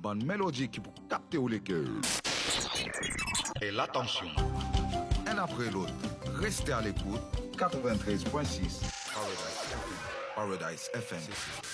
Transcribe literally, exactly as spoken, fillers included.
bonne mélodie qui peut capter les cœurs. Et l'attention. Un après l'autre, restez à l'écoute. quatre-vingt-treize point six Paradise F M. Paradise F M.